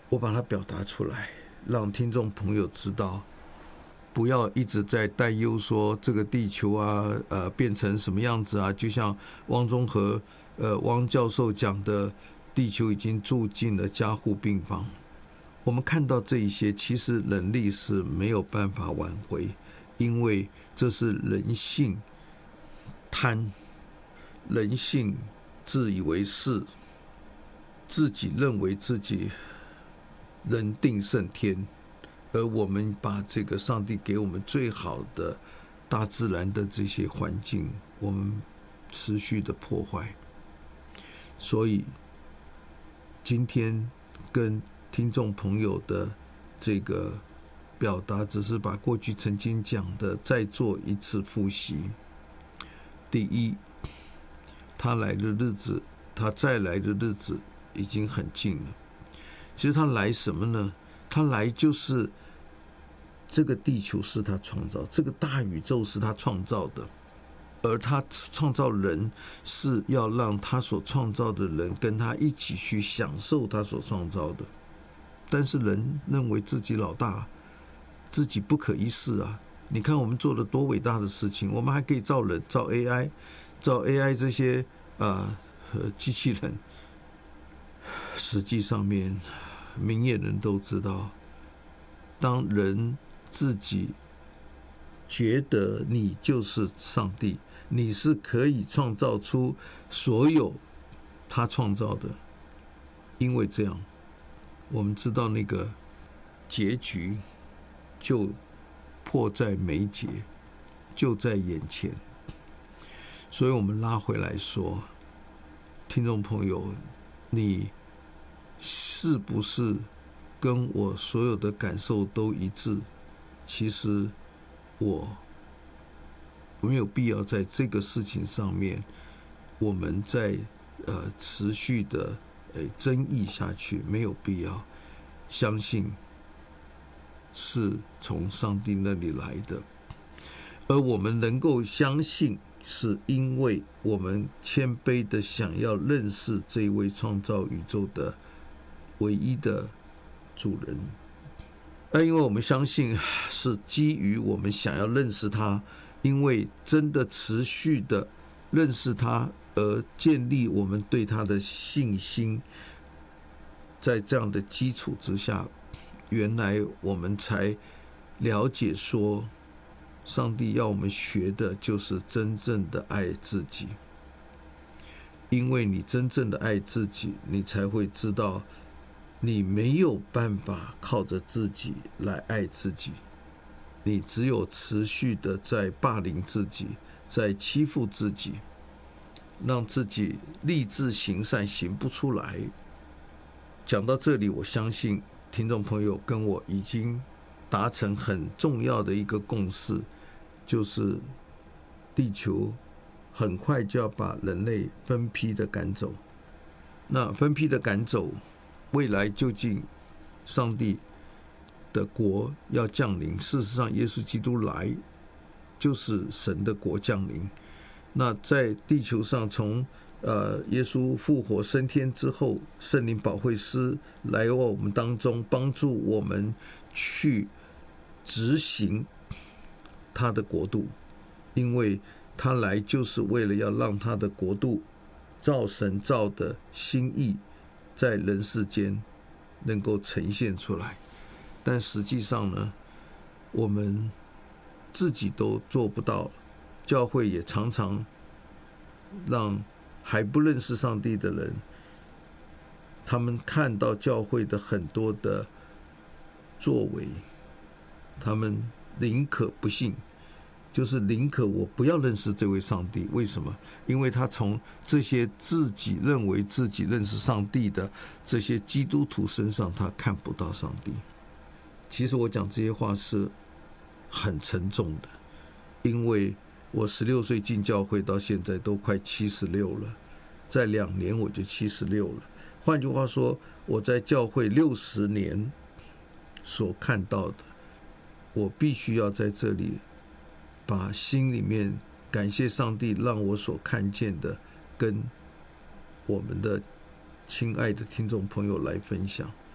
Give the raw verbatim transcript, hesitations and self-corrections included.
我把它表达出来，让听众朋友知道，不要一直在担忧说这个地球啊，呃，变成什么样子啊？就像汪中和呃汪教授讲的，地球已经住进了加护病房。我们看到这一些，其实人力是没有办法挽回，因为这是人性贪，人性自以为是，自己认为自己人定胜天，而我们把这个上帝给我们最好的大自然的这些环境，我们持续的破坏。所以今天跟听众朋友的这个表达，只是把过去曾经讲的再做一次复习。第一，他来的日子，他再来的日子已经很近了。其实他来什么呢？他来就是这个地球是他创造，这个大宇宙是他创造的，而他创造人是要让他所创造的人跟他一起去享受他所创造的。但是人认为自己老大，自己不可一世啊！你看我们做了多伟大的事情，我们还可以造人、造 A I、造 A I 这些呃机器人。实际上面，明眼人都知道，当人自己觉得你就是上帝，你是可以创造出所有他创造的，因为这样，我们知道那个结局就迫在眉睫，就在眼前。所以我们拉回来说，听众朋友，你是不是跟我所有的感受都一致？其实我没有必要在这个事情上面，我们在呃持续的呃争议下去，没有必要。相信是从上帝那里来的，而我们能够相信，是因为我们谦卑的想要认识这一位创造宇宙的唯一的主人。而因为我们相信是基于我们想要认识他，因为真的持续的认识他而建立我们对他的信心，在这样的基础之下，原来我们才了解说，上帝要我们学的就是真正的爱自己。因为你真正的爱自己，你才会知道你没有办法靠着自己来爱自己，你只有持续的在霸凌自己，在欺负自己，让自己立志行善行不出来。讲到这里，我相信听众朋友跟我已经达成很重要的一个共识，就是地球很快就要把人类分批的赶走。那分批的赶走，未来究竟上帝的国要降临？事实上，耶稣基督来就是神的国降临。那在地球上，从呃耶稣复活升天之后，圣灵保惠师来到我们当中，帮助我们去执行他的国度，因为他来就是为了要让他的国度照神照的心意在人世间能够呈现出来。但实际上呢，我们自己都做不到，教会也常常让还不认识上帝的人，他们看到教会的很多的作为，他们宁可不信，就是宁可我不要认识这位上帝。为什么？因为他从这些自己认为自己认识上帝的这些基督徒身上，他看不到上帝。其实我讲这些话是很沉重的，因为我十六岁进教会到现在都快七十六了，在两年我就七十六了。换句话说，我在教会六十年所看到的，我必须要在这里把心里面感谢上帝让我所看见的，跟我们的亲爱的听众朋友来分享。